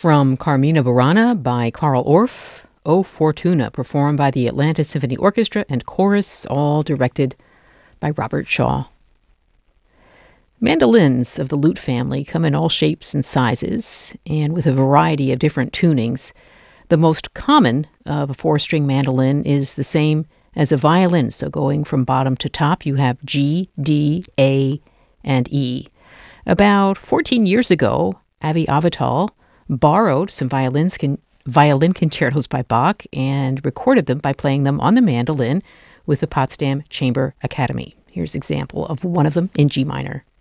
From Carmina Burana by Carl Orff, O Fortuna, performed by the Atlanta Symphony Orchestra and Chorus, all directed by Robert Shaw. Mandolins of the lute family come in all shapes and sizes, and with a variety of different tunings. The most common of a four-string mandolin is the same as a violin, so going from bottom to top, you have G, D, A, and E. About 14 years ago, Avi Avital borrowed some violin concertos by Bach and recorded them by playing them on the mandolin with the Potsdam Chamber Academy. Here's an example of one of them in G minor.